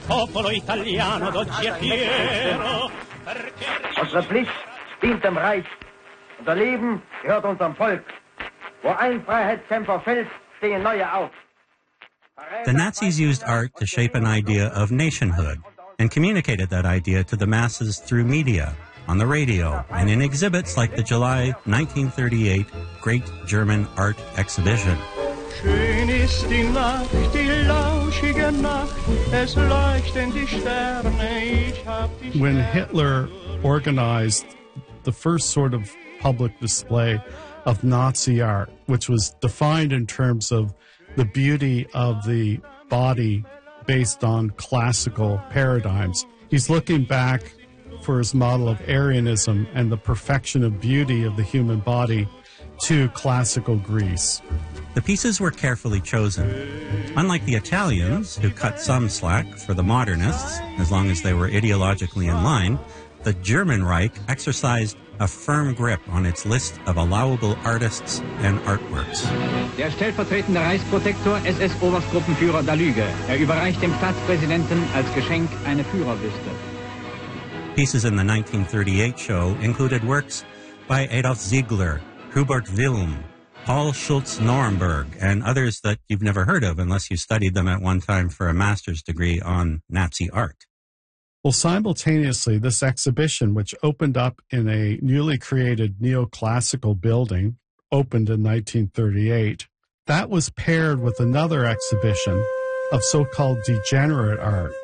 popolo italiano d'oggi è fiero. Unsere Pflicht dient dem Reich. Unser Leben gehört unserem Volk. Wo ein Freiheitskämpfer fällt, stehen neue auf. The Nazis used art to shape an idea of nationhood and communicated that idea to the masses through media, on the radio, and in exhibits like the July 1938 Great German Art Exhibition. Schön ist die Nacht, die lauschige Nacht, es leuchten die Sterne, ich hab dich. When Hitler organized the first sort of public display of Nazi art, which was defined in terms of the beauty of the body based on classical paradigms, he's looking back for his model of Aryanism and the perfection of beauty of the human body to classical Greece. The pieces were carefully chosen. Unlike the Italians, who cut some slack for the modernists, as long as they were ideologically in line, the German Reich exercised a firm grip on its list of allowable artists and artworks. Der stellvertretende Reichsprotektor SS-Oberstgruppenführer Dalüge. Überreicht dem Staatspräsidenten als Geschenk eine Führerbüste. Pieces in the 1938 show included works by Adolf Ziegler, Hubert Wilm, Paul Schulz-Norenberg, and others that you've never heard of unless you studied them at one time for a master's degree on Nazi art. Well, simultaneously, this exhibition, which opened up in a newly created neoclassical building, opened in 1938, that was paired with another exhibition of so-called degenerate art.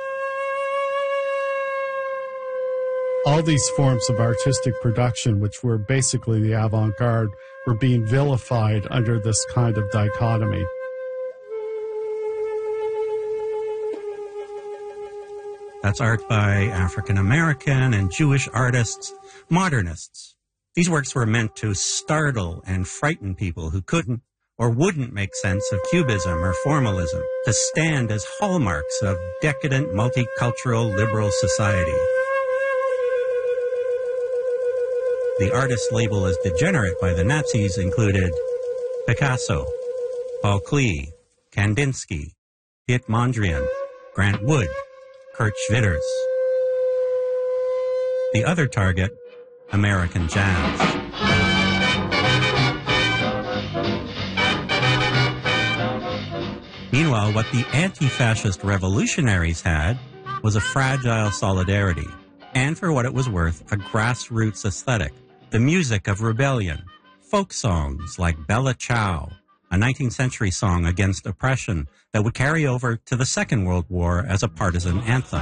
All these forms of artistic production, which were basically the avant-garde, were being vilified under this kind of dichotomy. That's art by African-American and Jewish artists, modernists. These works were meant to startle and frighten people who couldn't or wouldn't make sense of cubism or formalism, to stand as hallmarks of decadent, multicultural, liberal society. The artist label as degenerate by the Nazis included Picasso, Paul Klee, Kandinsky, Piet Mondrian, Grant Wood, Kurt Schwitters. The other target, American jazz. Meanwhile, what the anti-fascist revolutionaries had was a fragile solidarity, and for what it was worth, a grassroots aesthetic, the music of rebellion, folk songs like Bella Ciao, a 19th century song against oppression that would carry over to the Second World War as a partisan anthem.